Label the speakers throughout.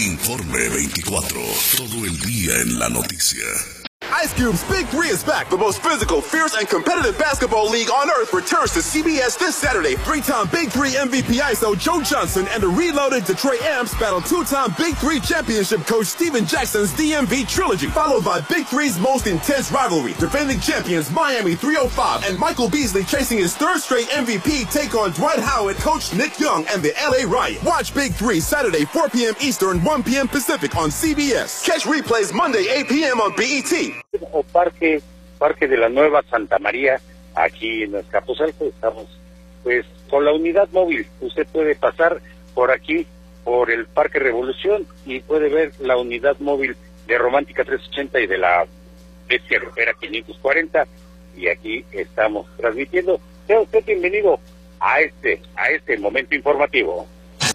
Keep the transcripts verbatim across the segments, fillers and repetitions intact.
Speaker 1: Informe veinticuatro, todo el día en la noticia.
Speaker 2: Ice Cube's Big Three is back. The most physical, fierce, and competitive basketball league on earth returns to C B S this Saturday. Three-time Big Three M V P I S O Joe Johnson and the reloaded Detroit Amps battle two-time Big Three championship coach Steven Jackson's D M V trilogy, followed by Big Three's most intense rivalry. Defending champions Miami three oh five and Michael Beasley chasing his third straight M V P take on Dwight Howard, coach Nick Young, and the L A Riot. Watch Big Three Saturday four p.m. Eastern, one p.m. Pacific on C B S. Catch replays Monday eight p.m. on B E T.
Speaker 3: O parque, parque de la Nueva Santa María, aquí en Azcapotzalco. Estamos pues con la unidad móvil. Usted puede pasar por aquí, por el Parque Revolución, y puede ver la unidad móvil de Romántica trescientos ochenta y de la Bestia Grupera quinientos cuarenta, y aquí estamos transmitiendo. Sea usted bienvenido a este, a este momento informativo.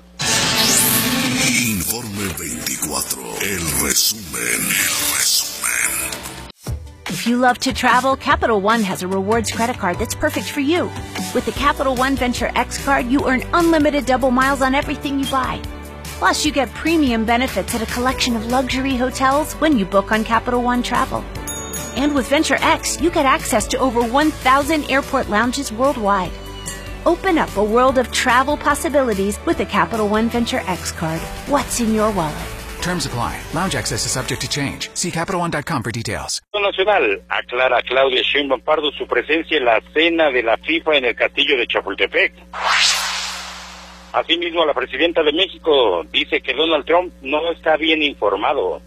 Speaker 1: Informe veinticuatro, el resumen, el resumen.
Speaker 4: If you love to travel, Capital One has a rewards credit card that's perfect for you. With the Capital One Venture X card, you earn unlimited double miles on everything you buy. Plus, you get premium benefits at a collection of luxury hotels when you book on Capital One Travel. And with Venture X, you get access to over one thousand airport lounges worldwide. Open up a world of travel possibilities with the Capital One Venture X card. What's in your wallet?
Speaker 5: Terms apply. Lounge access is subject to change. See Capital One dot com for details.
Speaker 3: Nacional aclara Claudia Sheinbaum Pardo su presencia en la cena de la FIFA en el castillo de Chapultepec. Asimismo, la presidenta de México dice que Donald Trump no está bien informado.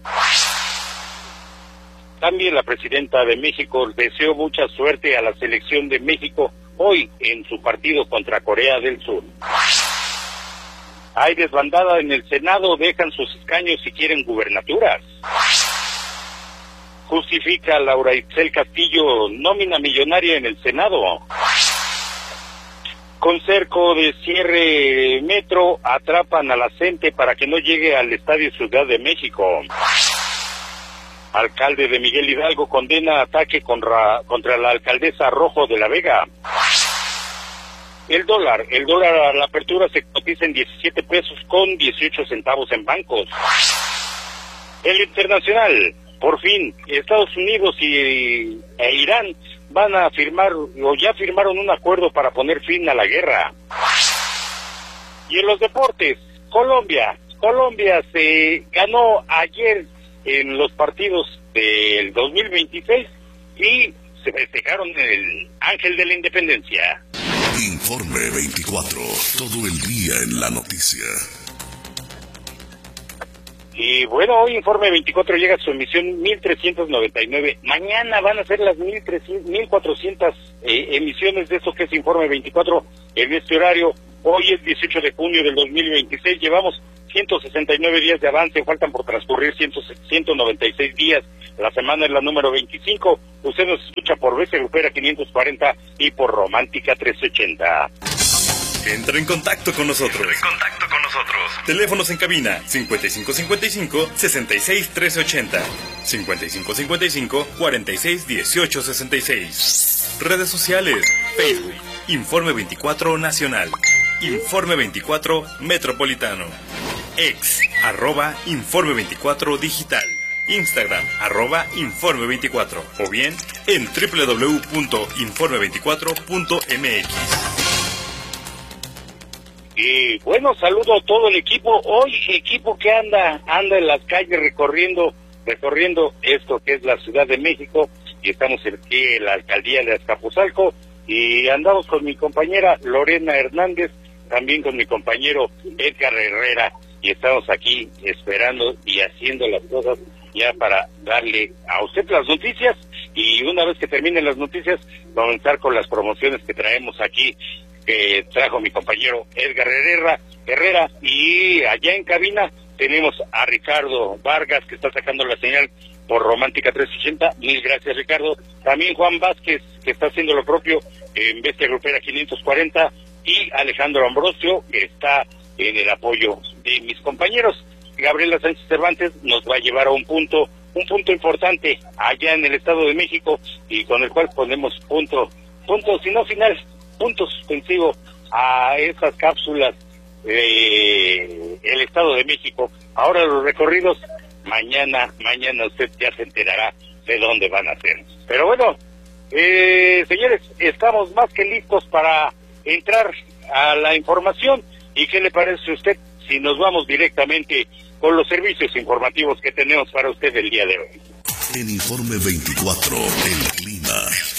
Speaker 3: También la presidenta de México deseó mucha suerte a la selección de México hoy en su partido contra Corea del Sur. Hay desbandada en el Senado, dejan sus escaños si quieren gubernaturas. Justifica Laura Itzel Castillo nómina millonaria en el Senado. Con cerco de cierre metro, atrapan a la gente para que no llegue al Estadio Ciudad de México. Alcalde de Miguel Hidalgo condena ataque contra, contra la alcaldesa Rojo de la Vega. El dólar, el dólar a la apertura se cotiza en diecisiete pesos con dieciocho centavos en bancos. El internacional, por fin, Estados Unidos y e Irán van a firmar, o ya firmaron un acuerdo para poner fin a la guerra. Y en los deportes, Colombia, Colombia se ganó ayer en los partidos del dos mil veintiséis y se festejaron el Ángel de la Independencia.
Speaker 1: Informe veinticuatro, todo el día en la noticia.
Speaker 3: Y bueno, hoy Informe veinticuatro llega a su emisión mil trescientos noventa y nueve. Mañana van a ser las mil cuatrocientas eh, emisiones de eso que es Informe veinticuatro en este horario. Hoy es dieciocho de junio del dos mil veintiséis. Llevamos ciento sesenta y nueve días de avance, faltan por transcurrir ciento noventa y seis días. La semana es la número veinticinco. Usted nos escucha por Bestia Grupera quinientos cuarenta y por Romántica trescientos ochenta.
Speaker 6: Entra en contacto con nosotros. Entra en contacto con nosotros. Teléfonos en cabina cincuenta y cinco cincuenta y cinco, sesenta y seis trece ochenta, cincuenta y cinco cincuenta y cinco, cuarenta y seis dieciocho sesenta y seis. Redes sociales: Facebook, Informe veinticuatro Nacional, Informe veinticuatro Metropolitano, Ex, arroba Informe veinticuatro Digital, Instagram, arroba Informe veinticuatro, o bien en doble u doble u doble u punto informe veinticuatro punto m x.
Speaker 3: Y bueno, saludo a todo el equipo, hoy equipo que anda, anda en las calles recorriendo, recorriendo esto que es la Ciudad de México, y estamos aquí en la alcaldía de Azcapotzalco, y andamos con mi compañera Lorena Hernández, también con mi compañero Edgar Herrera, y estamos aquí esperando y haciendo las cosas ya para darle a usted las noticias, y una vez que terminen las noticias, comenzar con las promociones que traemos aquí, que trajo mi compañero Edgar Herrera, Herrera, y allá en cabina tenemos a Ricardo Vargas, que está sacando la señal por Romántica trescientos ochenta, mil gracias Ricardo, también Juan Vázquez, que está haciendo lo propio en Bestia Grupera quinientos cuarenta, y Alejandro Ambrosio, que está en el apoyo de mis compañeros. Gabriela Sánchez Cervantes nos va a llevar a un punto, un punto importante allá en el Estado de México, y con el cual ponemos punto, punto, si no final, punto suspensivo a esas cápsulas, eh, el Estado de México. Ahora los recorridos, mañana, mañana usted ya se enterará de dónde van a ser. Pero bueno, eh, señores, estamos más que listos para entrar a la información. ¿Y qué le parece a usted si nos vamos directamente con los servicios informativos que tenemos para usted el día de hoy?
Speaker 1: En Informe veinticuatro, el clima.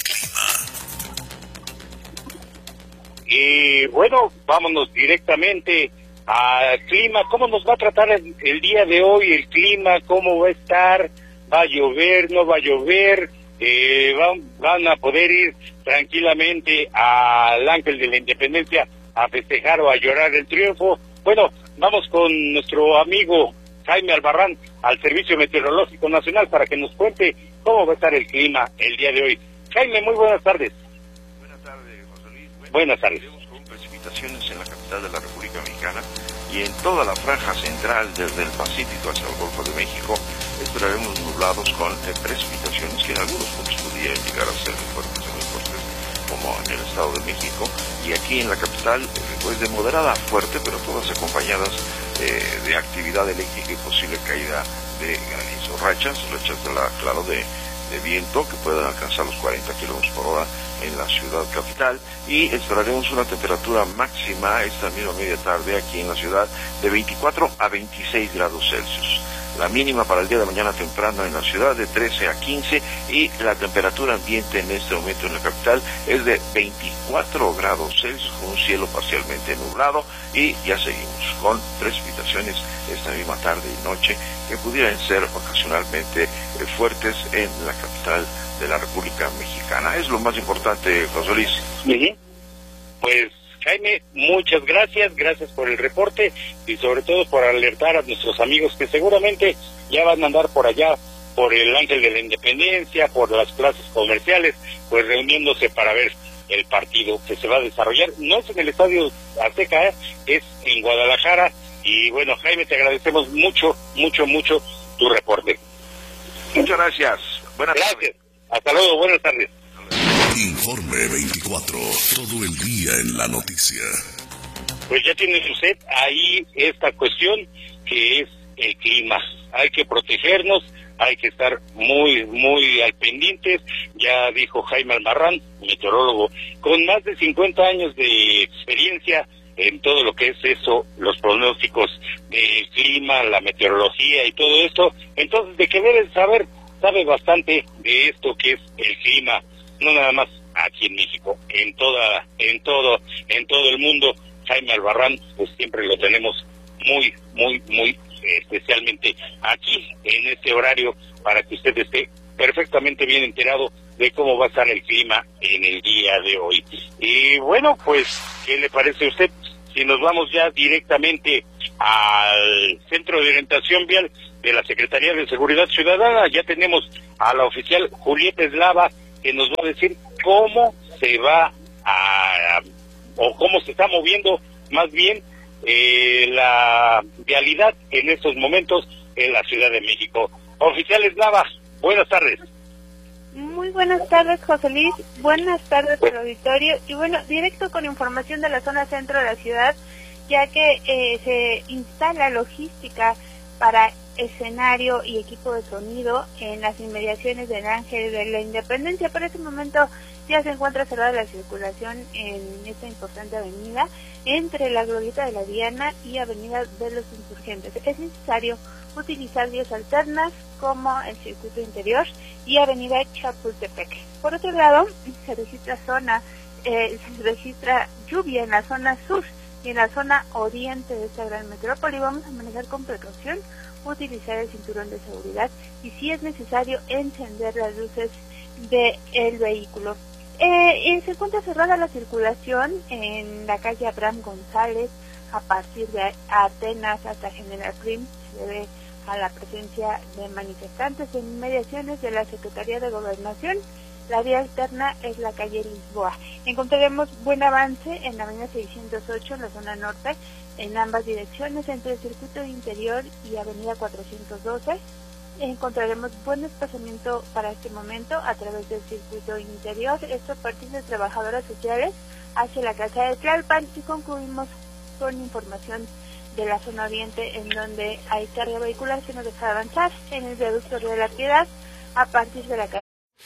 Speaker 3: Y bueno, vámonos directamente al clima. ¿Cómo nos va a tratar el, el día de hoy el clima? ¿Cómo va a estar? ¿Va a llover? ¿No va a llover? Eh, van, van a poder ir tranquilamente al Ángel de la Independencia a festejar o a llorar el triunfo. Bueno, vamos con nuestro amigo Jaime Albarrán al Servicio Meteorológico Nacional para que nos cuente cómo va a estar el clima el día de hoy. Jaime, muy buenas tardes.
Speaker 7: Buenas tardes, José Luis. Bueno,
Speaker 3: buenas tardes.
Speaker 7: Con precipitaciones en la capital de la República Mexicana y en toda la franja central desde el Pacífico hacia el Golfo de México esperaremos nublados con eh, precipitaciones que en algunos puntos podrían llegar a ser muy fuertes y muy fuertes, como en el Estado de México y aquí en la capital, eh, pues de moderada a fuerte, pero todas acompañadas eh, de actividad eléctrica y posible caída de granizo, rachas, rachas de la, claro, de, de viento que pueden alcanzar los cuarenta kilómetros por hora en la ciudad capital, y esperaremos una temperatura máxima esta misma media tarde aquí en la ciudad de veinticuatro a veintiséis grados Celsius. La mínima para el día de mañana temprano en la ciudad de trece a quince, y la temperatura ambiente en este momento en la capital es de veinticuatro grados Celsius con un cielo parcialmente nublado, y ya seguimos con precipitaciones esta misma tarde y noche que pudieran ser ocasionalmente eh, fuertes en la capital de la República Mexicana. Es lo más importante, José Luis.
Speaker 3: Uh-huh. Pues Jaime, muchas gracias, gracias por el reporte y sobre todo por alertar a nuestros amigos que seguramente ya van a andar por allá, por el Ángel de la Independencia, por las plazas comerciales, pues reuniéndose para ver el partido que se va a desarrollar. No es en el Estadio Azteca, ¿eh? Es en Guadalajara. Y bueno, Jaime, te agradecemos mucho, mucho, mucho tu reporte.
Speaker 7: Muchas gracias. Buenas
Speaker 3: gracias.
Speaker 7: tardes.
Speaker 3: Hasta luego, buenas tardes.
Speaker 1: Informe veinticuatro, todo el día en la noticia.
Speaker 3: Pues ya tiene usted ahí esta cuestión que es el clima. Hay que protegernos, hay que estar muy, muy al pendientes. Ya dijo Jaime Albarrán, meteorólogo, con más de cincuenta años de experiencia en todo lo que es eso, los pronósticos del clima, la meteorología y todo esto. Entonces, de que deben saber, sabe bastante de esto que es el clima. No nada más aquí en México, en toda, en todo, en todo el mundo. Jaime Albarrán, pues siempre lo tenemos muy, muy, muy eh, especialmente aquí en este horario para que usted esté perfectamente bien enterado de cómo va a estar el clima en el día de hoy. Y bueno, pues, ¿qué le parece a usted si nos vamos ya directamente al Centro de Orientación Vial de la Secretaría de Seguridad Ciudadana? Ya tenemos a la oficial Julieta Eslava, que nos va a decir cómo se va a, o cómo se está moviendo más bien eh, la vialidad en estos momentos en la Ciudad de México. Oficial Eslava, buenas tardes.
Speaker 8: Muy buenas tardes, José Luis. Buenas tardes al auditorio. Y bueno, directo con información de la zona centro de la ciudad, ya que eh, se instala logística para escenario y equipo de sonido en las inmediaciones del Ángel de la Independencia. Por este momento ya se encuentra cerrada la circulación en esta importante avenida entre la Glorieta de la Diana y Avenida de los Insurgentes. Es necesario utilizar vías alternas como el circuito interior y Avenida Chapultepec. Por otro lado, se registra zona, eh, se registra lluvia en la zona sur y en la zona oriente de esta gran metrópoli. Vamos a manejar con precaución, utilizar el cinturón de seguridad y si es necesario encender las luces del vehículo. Eh, se encuentra cerrada la circulación en la calle Abraham González a partir de Atenas hasta General Prim. Se debe a la presencia de manifestantes en inmediaciones de la Secretaría de Gobernación. La vía alterna es la calle Lisboa. Encontraremos buen avance en la avenida seiscientos ocho en la zona norte en ambas direcciones entre el circuito interior y avenida cuatrocientos doce. Encontraremos buen desplazamiento para este momento a través del circuito interior, esto a partir de trabajadoras sociales hacia la casa de Tlalpan, y concluimos con información de la zona oriente, en donde hay carga vehicular que no deja avanzar en el viaducto de la Piedad a partir de la calle.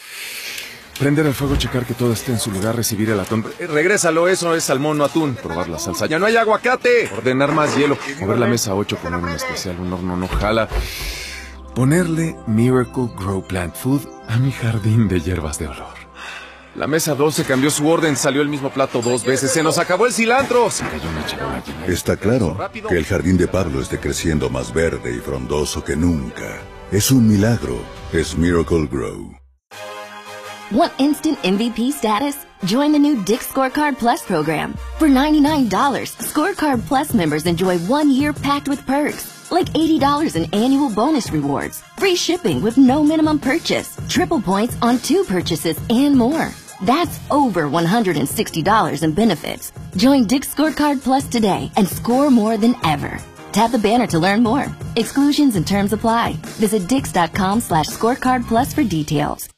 Speaker 2: Prender el fuego, checar que todo esté en su lugar, recibir el atún. Eh, regrésalo, eso es salmón, no atún. Probar la salsa. ¡Ya no hay aguacate! Ordenar más hielo. Mover la mesa ocho, poner un especial, un horno no jala. Ponerle Miracle Grow Plant Food a mi jardín de hierbas de olor. La mesa doce cambió su orden, salió el mismo plato dos veces. ¡Se nos acabó el cilantro! Se cayó una chica.
Speaker 1: Está claro que el jardín de Pablo esté creciendo más verde y frondoso que nunca. Es un milagro. Es Miracle Grow.
Speaker 9: Want instant M V P status? Join the new Dick's Scorecard Plus program. For ninety-nine dollars, Scorecard Plus members enjoy one year packed with perks, like eighty dollars in annual bonus rewards, free shipping with no minimum purchase, triple points on two purchases, and more. That's over one hundred sixty dollars in benefits. Join Dick's Scorecard Plus today and score more than ever. Tap the banner to learn more. Exclusions and terms apply. Visit dix.com slash scorecard plus for details.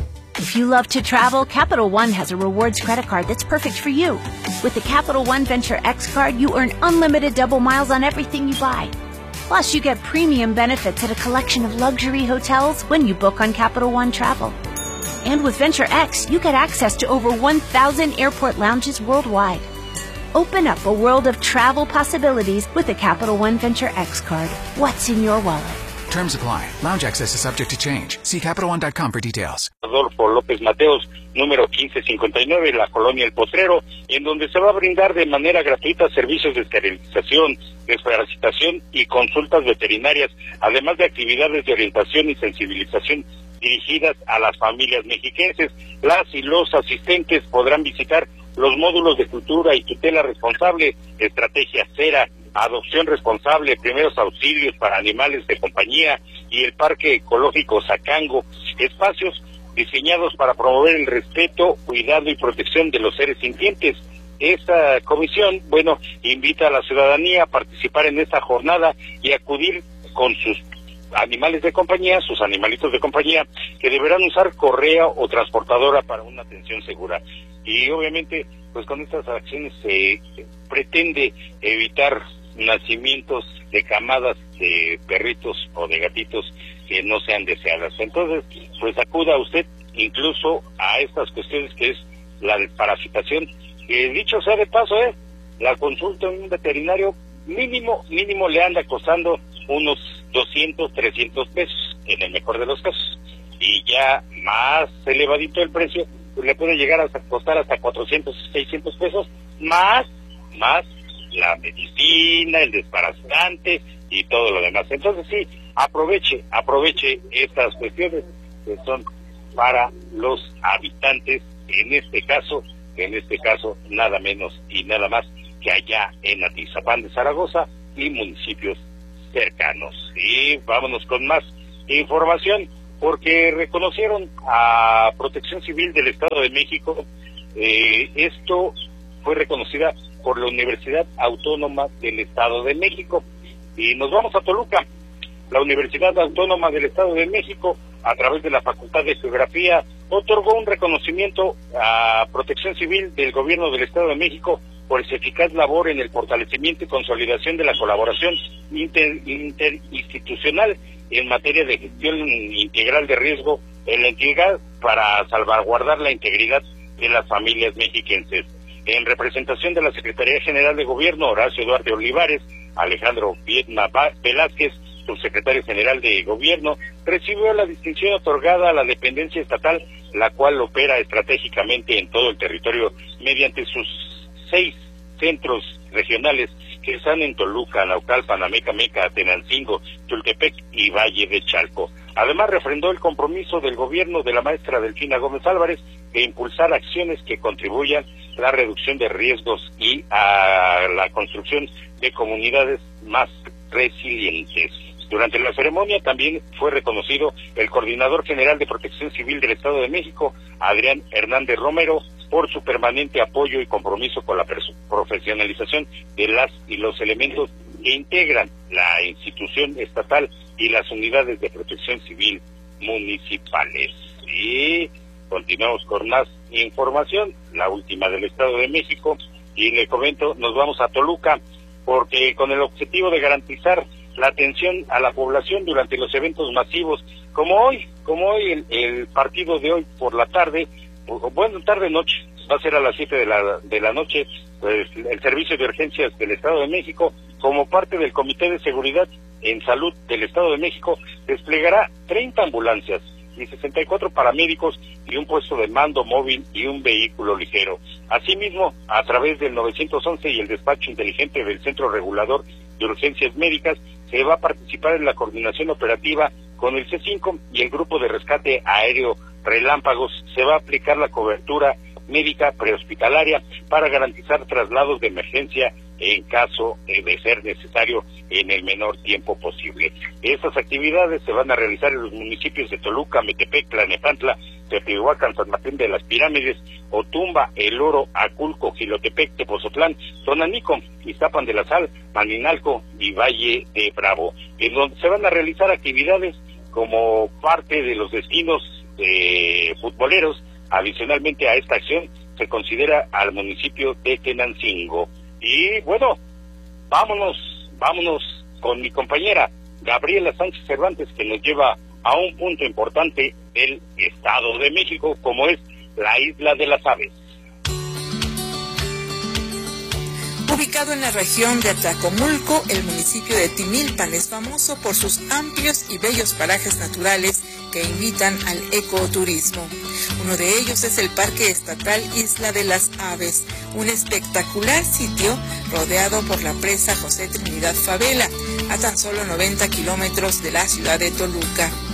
Speaker 4: If you love to travel, Capital One has a rewards credit card that's perfect for you. With the Capital One Venture X card, you earn unlimited double miles on everything you buy. Plus, you get premium benefits at a collection of luxury hotels when you book on Capital One Travel. And with Venture X, you get access to over one thousand airport lounges worldwide. Open up a world of travel possibilities with the Capital One Venture X card. What's in your wallet?
Speaker 5: Terms apply. Lounge access is subject to change. See Capital One dot com for details.
Speaker 3: Adolfo López Mateos, número quince cincuenta y nueve, la colonia El Potrero, en donde se va a brindar de manera gratuita servicios de esterilización, desparasitación y consultas veterinarias, además de actividades de orientación y sensibilización dirigidas a las familias mexiquenses. Las y los asistentes podrán visitar los módulos de cultura y tutela responsable, estrategia cera, adopción responsable, primeros auxilios para animales de compañía y el Parque Ecológico Zacango, espacios diseñados para promover el respeto, cuidado y protección de los seres sintientes. Esta comisión, bueno, invita a la ciudadanía a participar en esta jornada y acudir con sus animales de compañía, sus animalitos de compañía, que deberán usar correa o transportadora para una atención segura. Y obviamente, pues con estas acciones se pretende evitar nacimientos de camadas de perritos o de gatitos que no sean deseadas. Entonces, pues acuda usted incluso a estas cuestiones que es la desparasitación, que dicho sea de paso, eh, la consulta en un veterinario mínimo, mínimo le anda costando unos doscientos, trescientos pesos, en el mejor de los casos. Y ya más elevadito el precio, pues le puede llegar a costar hasta cuatrocientos, seiscientos pesos, más, más la medicina, el desparasitante y todo lo demás. Entonces sí, aproveche, aproveche estas cuestiones que son para los habitantes, en este caso, en este caso, nada menos y nada más que allá en Atizapán de Zaragoza y municipios cercanos. Y vámonos con más información, porque reconocieron a Protección Civil del Estado de México. Eh, esto fue reconocida por la Universidad Autónoma del Estado de México. Y nos vamos a Toluca. La Universidad Autónoma del Estado de México, a través de la Facultad de Geografía, otorgó un reconocimiento a Protección Civil del Gobierno del Estado de México por su eficaz labor en el fortalecimiento y consolidación de la colaboración inter, interinstitucional en materia de gestión integral de riesgo en la entidad para salvaguardar la integridad de las familias mexiquenses. En representación de la Secretaría General de Gobierno, Horacio Duarte Olivares, Alejandro Viedma Velázquez, subsecretario general de Gobierno, recibió la distinción otorgada a la dependencia estatal, la cual opera estratégicamente en todo el territorio mediante sus seis centros regionales que están en Toluca, Naucalpan, Amecameca, Tenancingo, Tultepec y Valle de Chalco. Además, refrendó el compromiso del gobierno de la maestra Delfina Gómez Álvarez de impulsar acciones que contribuyan a la reducción de riesgos y a la construcción de comunidades más resilientes. Durante la ceremonia también fue reconocido el coordinador general de Protección Civil del Estado de México, Adrián Hernández Romero, por su permanente apoyo y compromiso con la profesionalización de las y los elementos que integran la institución estatal y las unidades de protección civil municipales. Y continuamos con más información, la última del Estado de México, y le comento, nos vamos a Toluca, porque con el objetivo de garantizar la atención a la población durante los eventos masivos, como hoy, como hoy el, el partido de hoy por la tarde, bueno, tarde-noche, va a ser a las siete de la, de la noche, pues el Servicio de Urgencias del Estado de México, como parte del Comité de Seguridad en Salud del Estado de México, desplegará treinta ambulancias y sesenta y cuatro paramédicos y un puesto de mando móvil y un vehículo ligero. Asimismo, a través del nueve once y el despacho inteligente del Centro Regulador de Urgencias Médicas, se va a participar en la coordinación operativa con el C cinco y el Grupo de Rescate Aéreo Relámpagos. Se va a aplicar la cobertura médica prehospitalaria para garantizar traslados de emergencia en caso de ser necesario en el menor tiempo posible. Estas actividades se van a realizar en los municipios de Toluca, Metepec, Tlanepantla, Teotihuacán, San Martín de las Pirámides, Otumba, El Oro, Aculco, Jilotepec, Tepozotlán, Tonanico, Iztapan de la Sal, Maninalco y Valle de Bravo, en donde se van a realizar actividades como parte de los destinos eh, futboleros. Adicionalmente a esta acción se considera al municipio de Tenancingo. Y bueno, vámonos, vámonos con mi compañera Gabriela Sánchez Cervantes, que nos lleva a un punto importante del Estado de México, como es la Isla de las Aves.
Speaker 10: Ubicado en la región de Atlacomulco, el municipio de Timilpan es famoso por sus amplios y bellos parajes naturales que invitan al ecoturismo. Uno de ellos es el Parque Estatal Isla de las Aves, un espectacular sitio rodeado por la presa José Trinidad Favela, a tan solo noventa kilómetros de la ciudad de Toluca.